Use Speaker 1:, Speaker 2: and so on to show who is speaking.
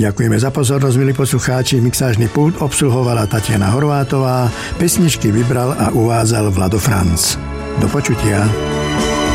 Speaker 1: Ďakujeme za pozornosť, milí poslucháči. Mixážny pult obsluhovala Tatiana Horvátová, pesničky vybral a uvádzal Vlado Franc. Do počutia.